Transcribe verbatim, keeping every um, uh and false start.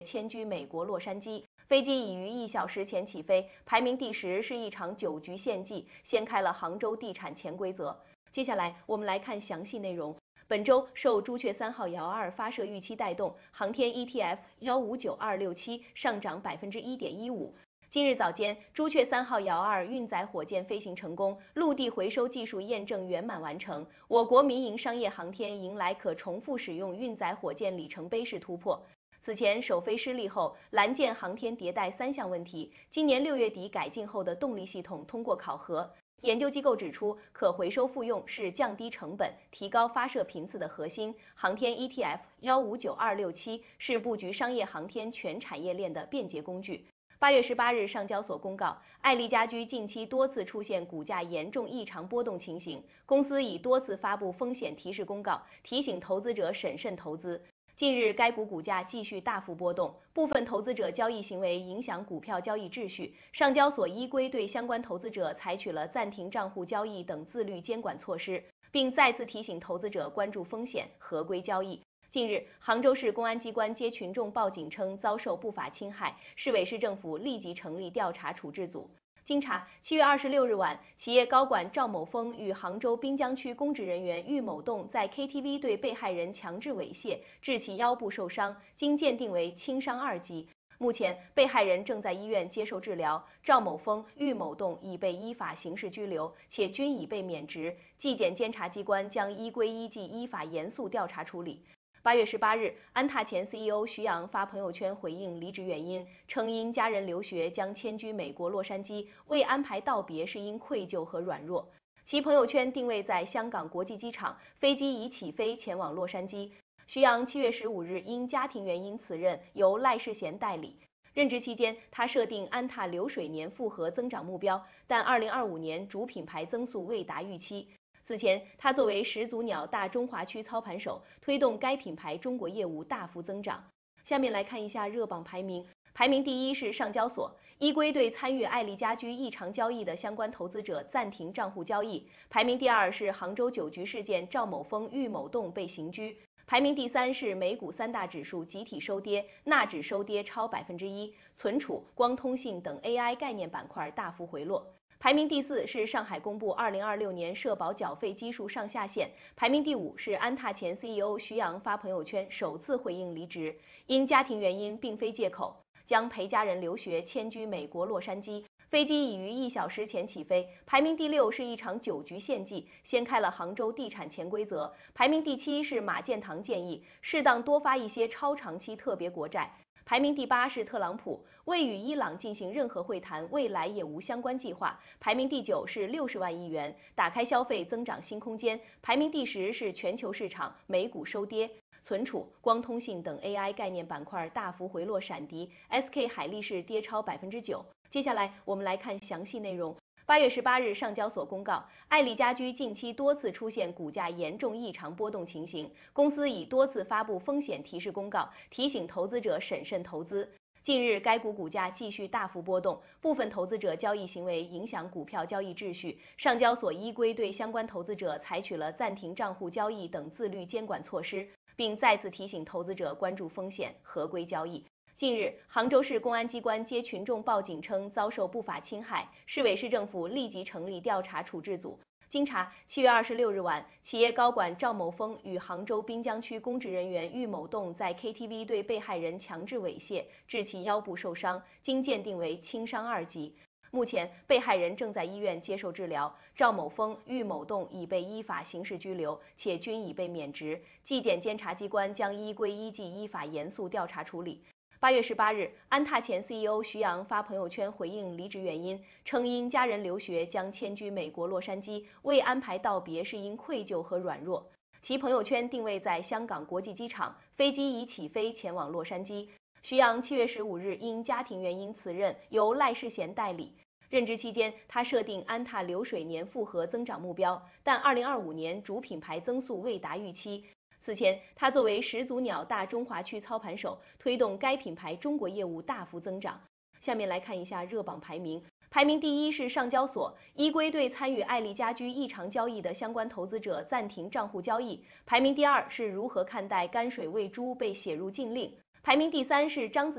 迁居美国洛杉矶。飞机已于一小时前起飞，排名第十是一场九局献祭，掀开了杭州地产潜规则。接下来我们来看详细内容。本周受朱雀三号遥二发射预期带动，航天 E T F 一五九二六七上涨百分之一点一五。今日早间，朱雀三号遥二运载火箭飞行成功，陆地回收技术验证圆满完成，我国民营商业航天迎来可重复使用运载火箭里程碑式突破。此前首飞失利后，蓝箭航天迭代三项问题，今年六月底改进后的动力系统通过考核。研究机构指出，可回收复用是降低成本、提高发射频次的核心。航天 E T F 一五九二六七是布局商业航天全产业链的便捷工具。八月十八日，上交所公告，爱丽家居近期多次出现股价严重异常波动情形，公司已多次发布风险提示公告，提醒投资者审慎投资。近日，该股股价继续大幅波动，部分投资者交易行为影响股票交易秩序。上交所依规对相关投资者采取了暂停账户交易等自律监管措施，并再次提醒投资者关注风险，合规交易。近日，杭州市公安机关接群众报警称遭受不法侵害，市委市政府立即成立调查处置组。经查，七月二十六日晚，企业高管赵某峰与杭州滨江区公职人员郁某栋在 K T V 对被害人强制猥亵，致其腰部受伤，经鉴定为轻伤二级。目前，被害人正在医院接受治疗，赵某峰、郁某栋已被依法刑事拘留，且均已被免职。纪检监察机关将依规依纪依法严肃调查处理。八月十八日，安踏前 C E O 徐阳发朋友圈回应离职原因，称因家人留学将迁居美国洛杉矶，未安排道别是因愧疚和软弱。其朋友圈定位在香港国际机场，飞机已起飞前往洛杉矶。徐阳七月十五日因家庭原因辞任，由赖世贤代理。任职期间，他设定安踏流水年复合增长目标，但二零二五年主品牌增速未达预期。此前，他作为始祖鸟大中华区操盘手，推动该品牌中国业务大幅增长。下面来看一下热榜排名，排名第一是上交所，依规对参与爱丽家居异常交易的相关投资者暂停账户交易。排名第二是杭州酒局事件，赵某峰、郁某栋被刑拘。排名第三是美股三大指数集体收跌，纳指收跌超百分之一，存储、光通信等 A I 概念板块大幅回落。排名第四是上海公布二零二六年社保缴费基数上下限。排名第五是安踏前 C E O 徐阳发朋友圈首次回应离职，因家庭原因并非借口，将陪家人留学迁居美国洛杉矶。飞机已于一小时前起飞。排名第六是一场九局献祭，掀开了杭州地产潜规则。排名第七是马建堂建议适当多发一些超长期特别国债。排名第八是特朗普未与伊朗进行任何会谈，未来也无相关计划。排名第九是六十万亿元，打开消费增长新空间。排名第十是全球市场，美股收跌，存储、光通信等 A I 概念板块大幅回落闪迪 ，S K 海力士跌超百分之九。接下来我们来看详细内容。八月十八日，上交所公告，爱丽家居近期多次出现股价严重异常波动情形，公司已多次发布风险提示公告，提醒投资者审慎投资。近日，该股股价继续大幅波动，部分投资者交易行为影响股票交易秩序。上交所依规对相关投资者采取了暂停账户交易等自律监管措施，并再次提醒投资者关注风险，合规交易。近日，杭州市公安机关接群众报警称遭受不法侵害，市委市政府立即成立调查处置组。经查，七月二十六日晚，企业高管赵某峰与杭州滨江区公职人员郁某栋在 K T V 对被害人强制猥亵，致其腰部受伤，经鉴定为轻伤二级。目前，被害人正在医院接受治疗，赵某峰、郁某栋已被依法刑事拘留，且均已被免职。纪检监察机关将依规依纪依法严肃调查处理。八月十八日，安踏前 C E O 徐阳发朋友圈回应离职原因，称因家人留学将迁居美国洛杉矶，未安排道别是因愧疚和软弱。其朋友圈定位在香港国际机场，飞机已起飞前往洛杉矶。徐阳七月十五日因家庭原因辞任，由赖世贤代理。任职期间，他设定安踏流水年复合增长目标，但二零二五年主品牌增速未达预期。此前，他作为始祖鸟大中华区操盘手，推动该品牌中国业务大幅增长。下面来看一下热榜排名。排名第一是上交所，依规对参与爱丽家居异常交易的相关投资者暂停账户交易。排名第二是如何看待甘水喂猪被写入禁令。 排名第三是章子